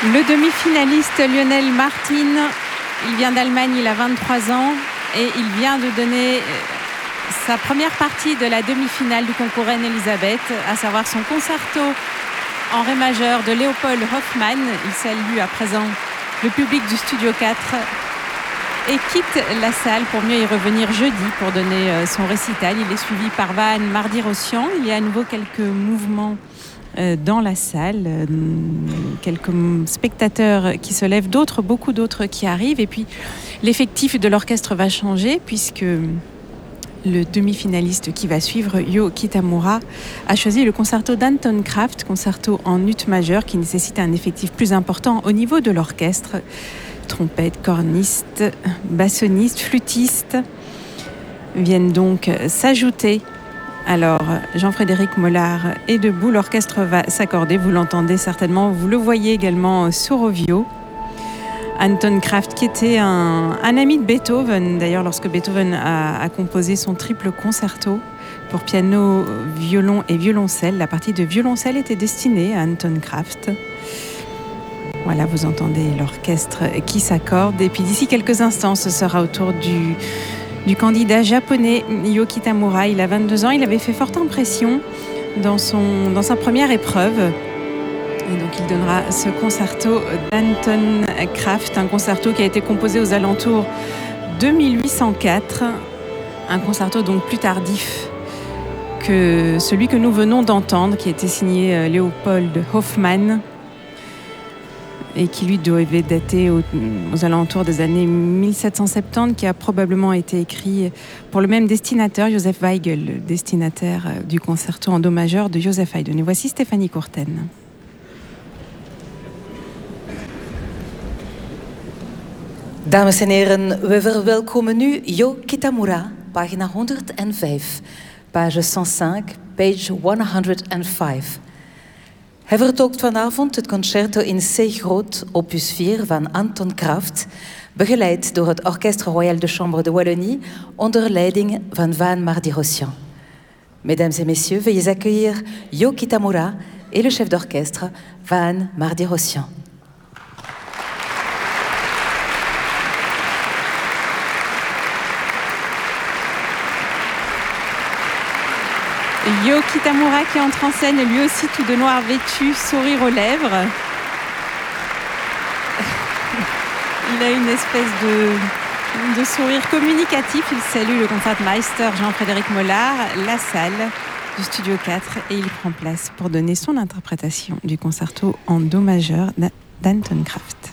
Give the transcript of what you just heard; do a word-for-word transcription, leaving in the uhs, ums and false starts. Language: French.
Le demi-finaliste Lionel Martin, il vient d'Allemagne, il a vingt-trois ans et il vient de donner sa première partie de la demi-finale du concours Reine-Elisabeth, à savoir son concerto en ré majeur de Leopold Hoffmann. Il salue à présent le public du Studio quatre et quitte la salle pour mieux y revenir jeudi pour donner son récital. Il est suivi par Vahan Mardi-Rossian. Il y a à nouveau quelques mouvements dans la salle, quelques spectateurs qui se lèvent, d'autres, beaucoup d'autres qui arrivent. Et puis l'effectif de l'orchestre va changer puisque le demi-finaliste qui va suivre, Yo Kitamura, a choisi le concerto d'Anton Kraft, concerto en ut majeur qui nécessite un effectif plus important au niveau de l'orchestre. Trompette, corniste, bassoniste, flûtiste viennent donc s'ajouter. Alors, Jean-Frédéric Mollard est debout, l'orchestre va s'accorder, vous l'entendez certainement, vous le voyez également sur Ovio. Anton Kraft, qui était un, un ami de Beethoven, d'ailleurs lorsque Beethoven a, a composé son triple concerto pour piano, violon et violoncelle, la partie de violoncelle était destinée à Anton Kraft. Voilà, vous entendez l'orchestre qui s'accorde. Et puis d'ici quelques instants, ce sera au tour du... du candidat japonais Yo Kitamura. Il a vingt-deux ans, il avait fait forte impression dans, son, dans sa première épreuve. Et donc il donnera ce concerto d'Anton Kraft, un concerto qui a été composé aux alentours de mille huit cent quatre, un concerto donc plus tardif que celui que nous venons d'entendre, qui était signé Leopold Hoffmann, et qui lui devait dater aux, aux alentours des années mille sept cent soixante-dix, qui a probablement été écrit pour le même destinateur, Joseph Weigel, le destinataire du concerto en do majeur de Joseph Haydn. Et voici Stéphanie Courten. Dames en heren, we verwelkomen nu Yo Kitamura, pagina honderdvijf, page honderdvijf, page honderdvijf. Hij vertolkt vanavond het concerto in C groot, opus vier van Anton Kraft, begeleid door het Orchestre Royal de Chambre de Wallonie onder leiding van Vahan Mardi-Rossian. Mesdames et messieurs, veuillez accueillir Yo Kitamura et le chef d'orchestre Vahan Mardi-Rossian. Yo Kitamura qui entre en scène, lui aussi tout de noir vêtu, sourire aux lèvres. Il a une espèce de, de sourire communicatif. Il salue le concertmeister Jean-Frédéric Mollard, la salle du Studio quatre, et il prend place pour donner son interprétation du concerto en do majeur d'Anton Kraft.